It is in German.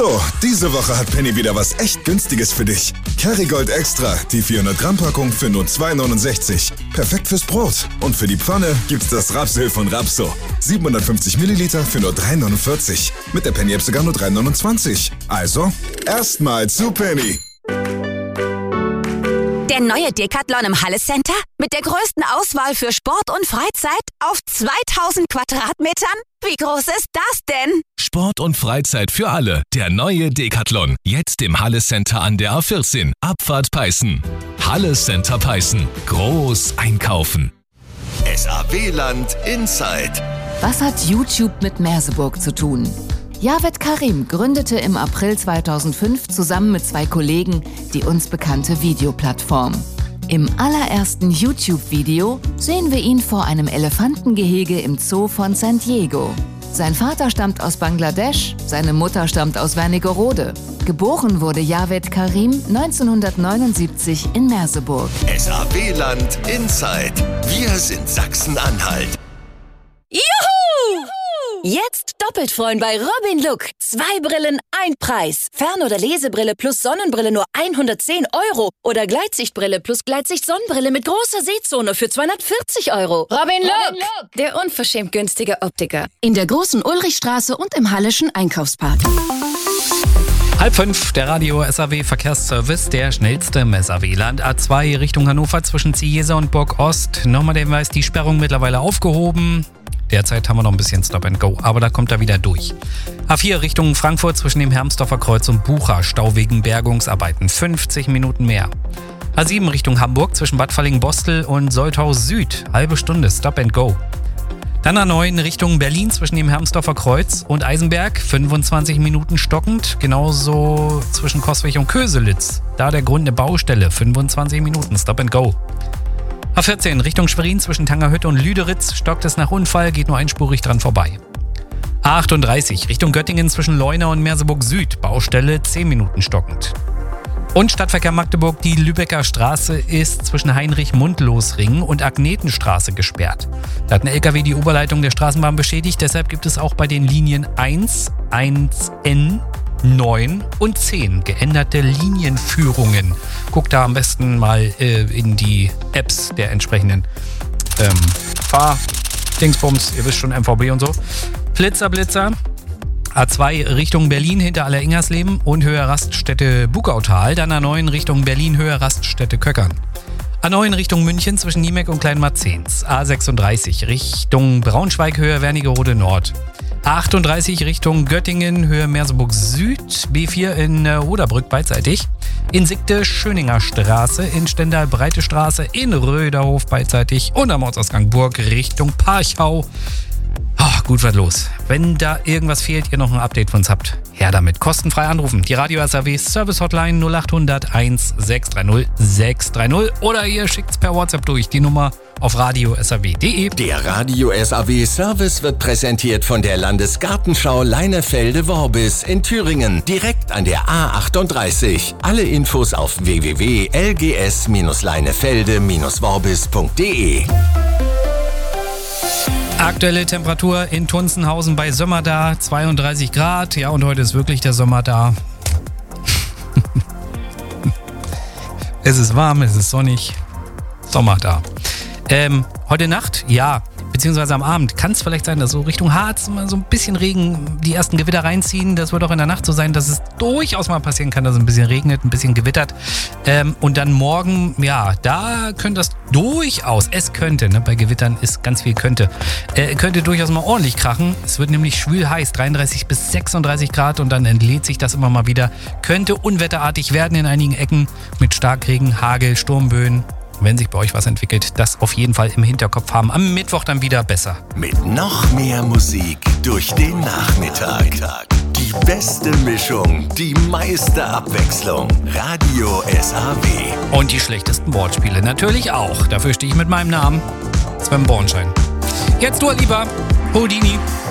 So, diese Woche hat Penny wieder was echt Günstiges für dich. Kerrygold Extra, die 400 Gramm Packung für nur 2,69. Perfekt fürs Brot. Und für die Pfanne gibt's das Rapsöl von Rapso. 750 Milliliter für nur 3,49. Mit der Penny-App sogar nur 3,29. Also, erstmal zu Penny. Der neue Decathlon im Halle Center mit der größten Auswahl für Sport und Freizeit auf 2000 Quadratmetern? Wie groß ist das denn? Sport und Freizeit für alle. Der neue Decathlon. Jetzt im Halle Center an der A14. Abfahrt Peißen. Halle Center Peißen. Groß einkaufen. SAW-Land Inside. Was hat YouTube mit Merseburg zu tun? Javed Karim gründete im April 2005 zusammen mit 2 Kollegen die uns bekannte Videoplattform. Im allerersten YouTube-Video sehen wir ihn vor einem Elefantengehege im Zoo von San Diego. Sein Vater stammt aus Bangladesch, seine Mutter stammt aus Wernigerode. Geboren wurde Javed Karim 1979 in Merseburg. SAW-Land Inside. Wir sind Sachsen-Anhalt. Juhu! Jetzt doppelt freuen bei Robin Look. 2 Brillen, 1 Preis. Fern- oder Lesebrille plus Sonnenbrille nur 110 € oder Gleitsichtbrille plus Gleitsicht-Sonnenbrille mit großer Sehzone für 240 €. Robin Look, der unverschämt günstige Optiker. In der großen Ulrichstraße und im Hallischen Einkaufspark. 4:30, der Radio SAW Verkehrsservice, der schnellste im SAW-Land. A2 Richtung Hannover zwischen Ziese und Burg Ost. Nochmal der Hinweis, die Sperrung mittlerweile aufgehoben. Derzeit haben wir noch ein bisschen Stop and Go, aber da kommt er wieder durch. A4 Richtung Frankfurt zwischen dem Hermsdorfer Kreuz und Bucha, Stau wegen Bergungsarbeiten, 50 Minuten mehr. A7 Richtung Hamburg zwischen Bad Falling-Bostel und Solthaus Süd, halbe Stunde Stop and Go. Dann A9 Richtung Berlin zwischen dem Hermsdorfer Kreuz und Eisenberg, 25 Minuten stockend, genauso zwischen Coswig und Köselitz. Da der Grund eine Baustelle, 25 Minuten Stop and Go. A14 Richtung Schwerin zwischen Tangerhütte und Lüderitz, stockt es nach Unfall, geht nur einspurig dran vorbei. A38 Richtung Göttingen zwischen Leuna und Merseburg Süd, Baustelle 10 Minuten stockend. Und Stadtverkehr Magdeburg, die Lübecker Straße ist zwischen Heinrich-Mundlos-Ring und Agnetenstraße gesperrt. Da hat ein LKW die Oberleitung der Straßenbahn beschädigt, deshalb gibt es auch bei den Linien 1, 1N, 9 und 10 geänderte Linienführungen. Guckt da am besten mal in die Apps der entsprechenden Fahr-Dingsbums, ihr wisst schon, MVB und so. Blitzer. A2 Richtung Berlin hinter Alleringersleben und Höhe Raststätte Bugautal. Dann A9 Richtung Berlin, Höhe Raststätte Köckern. A9 Richtung München zwischen Niemeck und Kleinmarzens. A36 Richtung Braunschweig, Höhe Wernigerode Nord. A38 Richtung Göttingen, Höhe Merseburg Süd. B4 in Oderbrück beidseitig. In Siegte Schöninger Straße, in Stendal Breite Straße, in Röderhof beidseitig und am Ortsausgang Burg Richtung Parchau. Gut, was los. Wenn da irgendwas fehlt, ihr noch ein Update von uns habt, her damit. Kostenfrei anrufen. Die Radio SAW Service Hotline 0800 1630 630 oder ihr schickt's per WhatsApp durch. Die Nummer auf radio-saw.de. Der Radio SAW Service wird präsentiert von der Landesgartenschau Leinefelde-Worbis in Thüringen, direkt an der A38. Alle Infos auf www.lgs-leinefelde-worbis.de. Aktuelle Temperatur in Tunzenhausen bei Sommer da, 32 Grad. Ja, und heute ist wirklich der Sommer da. Es ist warm, es ist sonnig. Sommer da. Heute Nacht, ja, beziehungsweise am Abend kann es vielleicht sein, dass so Richtung Harz mal so ein bisschen Regen, die ersten Gewitter reinziehen. Das wird auch in der Nacht so sein, dass es durchaus mal passieren kann, dass es ein bisschen regnet, ein bisschen gewittert. Und dann morgen, ja, da könnte das durchaus, es könnte, ne, bei Gewittern ist ganz viel könnte durchaus mal ordentlich krachen. Es wird nämlich schwül heiß, 33 bis 36 Grad und dann entlädt sich das immer mal wieder. Könnte unwetterartig werden in einigen Ecken mit Starkregen, Hagel, Sturmböen. Wenn sich bei euch was entwickelt, das auf jeden Fall im Hinterkopf haben. Am Mittwoch dann wieder besser. Mit noch mehr Musik durch den Nachmittag. Die beste Mischung, die meiste Abwechslung. Radio SAW. Und die schlechtesten Wortspiele natürlich auch. Dafür stehe ich mit meinem Namen, Sven Bornschein. Jetzt Dua Lipa, Houdini.